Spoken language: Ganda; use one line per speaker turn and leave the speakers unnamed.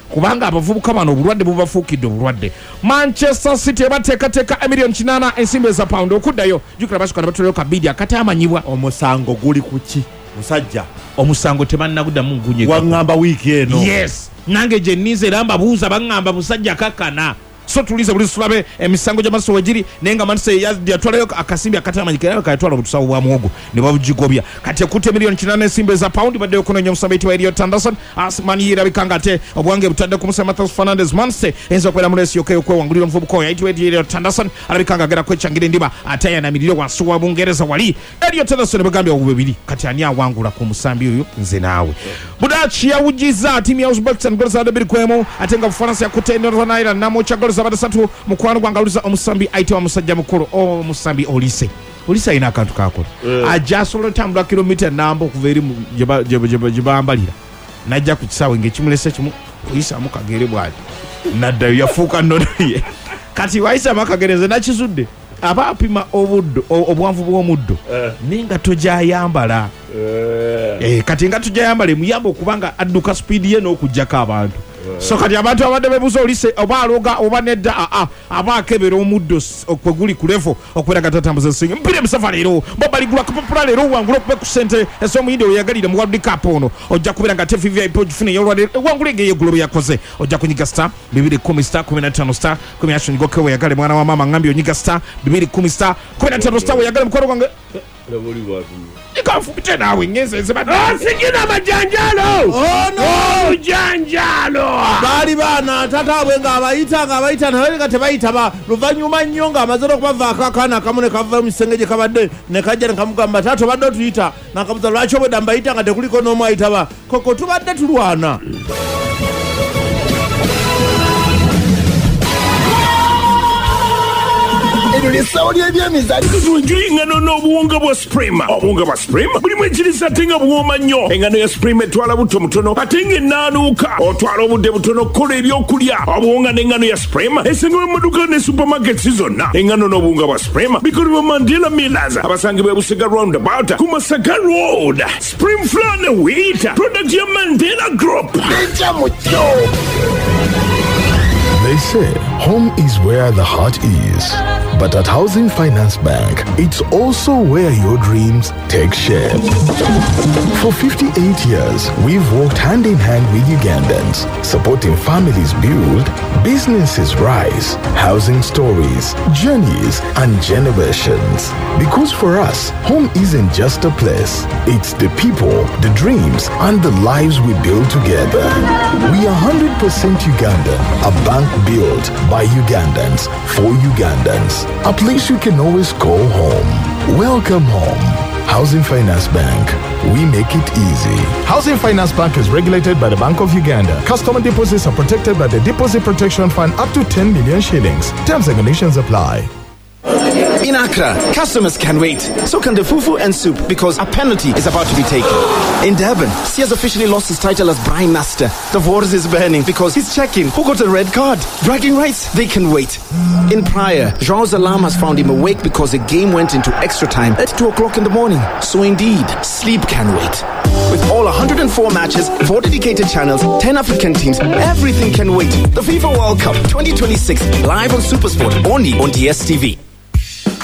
kubanga abavubuka bano obulwadde bubafuukidde obulwadde. Manchester City bateekateeka $8,000,000 ensimbi za pound okuddayo. Jukira basukana batuleo kabidi akati amanyibwa.
Omusango guli kuki musajja
omusango tebannaguddamu ngunye
wangamba wiiki eno.
Yes nange gye nnize era mbabuuza baŋŋamba musajja kakana. So tulize buli sulabe emisango gya Manchester wegiri nenga Manchester yatwalayo akasimbi akatamanyikira kayatwala mu tusawo bwa muogo ne babugigobya kati ekute $8,000,000 ensimbi za pound badde okunoonya omusamba etwa Elliot Anderson Asman yirabikanga ate obwange butadde ku musamba Matheus Fernandes Manchester enzo okubeera mu leesi yokeyo kwewangulira omuvubuka oyo ayitibwa Elliot Anderson alabikanga agera kwechangira endiba ate yanamirire wansi wa Bungereza wali Elliot Anderson bagambye obubiri kati ani awangula ku musambi oyo nze naawe. Budachi yawujiza timu ya Uzbekistan goals za debiri kwemo atenga Bufaransa yakute Northern Ireland namo cha goals abadasatu mukwano gwangaluza omusambi aite wa musajja mukuru omusambi Olise ina akantu kakola ajasobola tambula kilomita nambo okuva eri gibambalira najja ku kisaawe ng'ekimulese kimu Olise amukagere bwali naddayo yafuuka nnonoye kati waisa amakagereze nakizudde aba apima obuddo obwanvu bw'omuddo n'engato gy'ayambala kati engato gy'ayambala emuyamba okubanga adduka sipiidi ye n'okuggyako abantu. So kati abantu abadde bebuuza Olise oba aloga oba nedda aba akebera omuddo kwe guli ku levo okubeera nga tatambuza ensinga mpira emisava leero babaligula kupapula leero wangula okube ku ssente ez'omuyindi weyagalire mu World Cup ono ojja kubeera nga TVVIP ogifuna ey'olwaliro wangula engeri y'eggulu yakoze ojja kunyiga star 210 star 15 star 10 ngoke weyagale mwana wa mama ngambye onyiga star 210 star 15 star weyagale mukwano gwange ikamfupite nawe ngeze sigina majanjalo janjalo
bali bana tatabwe ngabayita nawe nga tebayita ba luvanyuma nnyo nga amazira okubavaako akaana kamune kava mu kisenge gye kabadde ne kajja ne kamugamba tato badde otuyita nakabuza lwaki obwedda mbayita nga tekuliko n'omu ayitaba koko tubadde tulwana.
Saudi Arabia
tuenjoy engano n'obuwunga bwa Supreme. Obuwunga bwa Supreme bulimu ekiriisa ate nga buwooma nnyo. Engano ya Supreme etwala buto mutono ate ng'ennaanuuka otwala obudde butono okukola ebyokulya. Obuwunga n'engano ya Supreme esangibwa mu maduuka ne supermarkets zonna. Engano n'obuwunga bwa Supreme bikolebwa Mandela Millers abasangibwa Busega Roundabout ku Masaka Road. Supreme Flour ne Wheat product ya Mandela Group.
They say home is where the heart is. But at Housing Finance Bank, it's also where your dreams take shape. For 58 years, we've worked hand in hand with Ugandans, supporting families build, businesses rise, housing stories, journeys, and generations. Because for us, home isn't just a place. It's the people, the dreams, and the lives we build together. We are 100% Ugandan, a bank built by Ugandans, for Ugandans. A place you can always call home. Welcome home. Housing Finance Bank. We make it easy. Housing Finance Bank is regulated by the Bank of Uganda. Customer deposits are protected by the Deposit Protection Fund up to 10 million shillings. Terms and conditions apply.
In Accra, customers can wait. So can the fufu and soup because a penalty is about to be taken. In Durban, Sears officially lost his title as Brine Master. The voice is burning because he's checking who got a red card. Bragging rights, they can wait. In Praia, João's alarm has found him awake because the game went into extra time at 2 o'clock in the morning. So indeed, sleep can wait. With all 104 matches, 4 dedicated channels, 10 African teams, everything can wait. The FIFA World Cup 2026, live on SuperSport, only on DSTV.